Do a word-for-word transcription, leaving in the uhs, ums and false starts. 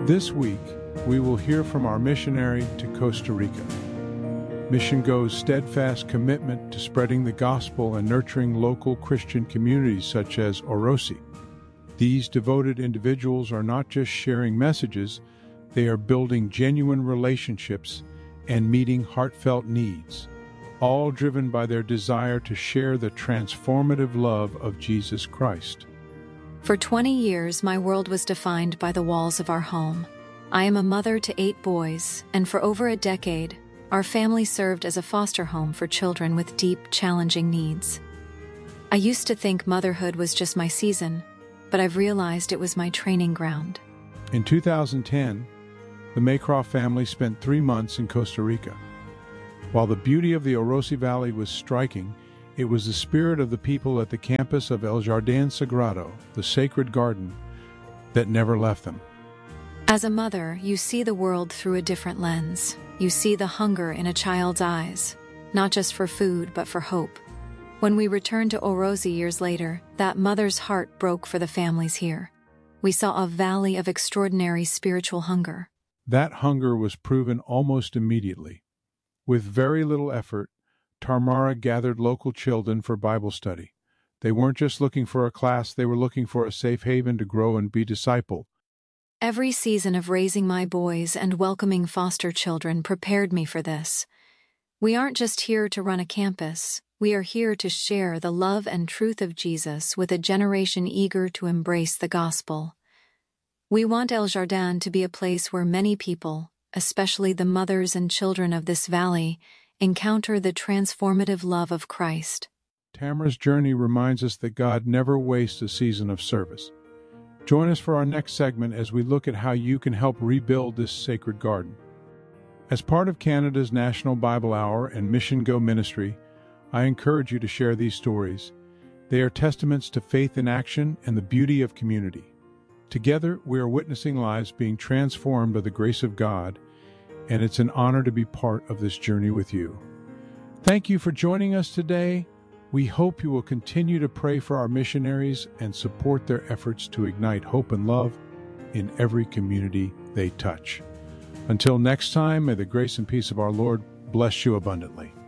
This week, we will hear from our missionary to Costa Rica. Mission Go's steadfast commitment to spreading the gospel and nurturing local Christian communities such as Orosi. These devoted individuals are not just sharing messages, they are building genuine relationships and meeting heartfelt needs, all driven by their desire to share the transformative love of Jesus Christ. For twenty years, my world was defined by the walls of our home. I am a mother to eight boys, and for over a decade, our family served as a foster home for children with deep, challenging needs. I used to think motherhood was just my season, but I've realized it was my training ground. In two thousand ten, the Maycroft family spent three months in Costa Rica. While the beauty of the Orosi Valley was striking, it was the spirit of the people at the campus of El Jardín Sagrado, the sacred garden, that never left them. As a mother, you see the world through a different lens. You see the hunger in a child's eyes, not just for food, but for hope. When we returned to Orosi years later, that mother's heart broke for the families here. We saw a valley of extraordinary spiritual hunger. That hunger was proven almost immediately. With very little effort, Tarmara gathered local children for Bible study. They weren't just looking for a class, they were looking for a safe haven to grow and be discipled. Every season of raising my boys and welcoming foster children prepared me for this. We aren't just here to run a campus, we are here to share the love and truth of Jesus with a generation eager to embrace the gospel. We want El Jardín to be a place where many people, especially the mothers and children of this valley, encounter the transformative love of Christ. Tamara's journey reminds us that God never wastes a season of service. Join us for our next segment as we look at how you can help rebuild this sacred garden. As part of Canada's National Bible Hour and Mission Go ministry, I encourage you to share these stories. They are testaments to faith in action and the beauty of community. Together, we are witnessing lives being transformed by the grace of God, and it's an honor to be part of this journey with you. Thank you for joining us today. We hope you will continue to pray for our missionaries and support their efforts to ignite hope and love in every community they touch. Until next time, may the grace and peace of our Lord bless you abundantly.